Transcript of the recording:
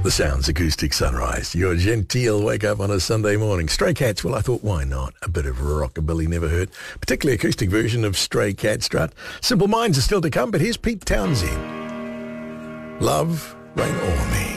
The Sounds Acoustic Sunrise, your genteel wake up on a Sunday morning. Stray Cats, well, I thought, why not? A bit of rockabilly never hurt, particularly acoustic version of Stray Cat Strut. Simple Minds are still to come, but here's Pete Townsend. Love, Rain O'er Me.